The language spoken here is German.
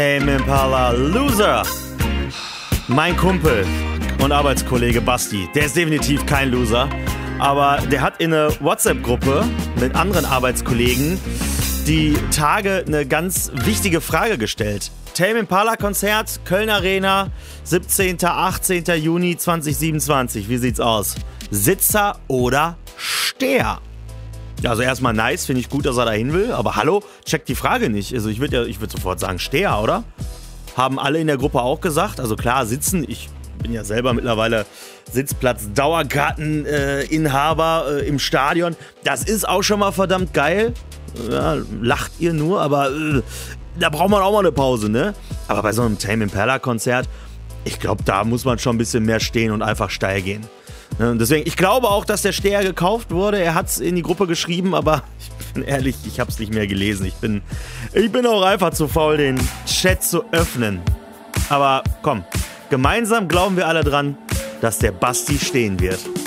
Tame Impala Loser. Mein Kumpel und Arbeitskollege Basti, der ist definitiv kein Loser, aber der hat in eine WhatsApp-Gruppe mit anderen Arbeitskollegen die Tage eine ganz wichtige Frage gestellt. Tame Impala Konzert, Köln Arena, 17. 18. Juni 2027. Wie sieht's aus? Sitzer oder Steher? Also erstmal nice, finde ich gut, dass er da hin will, aber hallo, checkt die Frage nicht. Also ich würde sofort sagen Steher, oder? Haben alle in der Gruppe auch gesagt. Also klar, sitzen, ich bin ja selber mittlerweile Sitzplatz-Dauerkarteninhaber im Stadion. Das ist auch schon mal verdammt geil. Ja, lacht ihr nur, aber da braucht man auch mal eine Pause, ne? Aber bei so einem Tame Impala Konzert, ich glaube, da muss man schon ein bisschen mehr stehen und einfach steil gehen. Ne? Und deswegen, ich glaube auch, dass der Steher gekauft wurde. Er hat es in die Gruppe geschrieben, aber ich bin ehrlich, ich habe es nicht mehr gelesen. Ich bin auch einfach zu faul, den Chat zu öffnen. Aber komm, gemeinsam glauben wir alle dran, dass der Basti stehen wird.